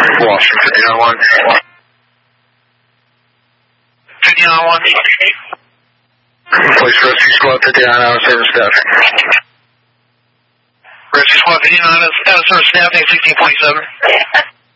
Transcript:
Washington, 59-1. 59-1. Place Rescue Squad 59 out of service staffing. Rescue Squad 59 out of service staffing, 1627.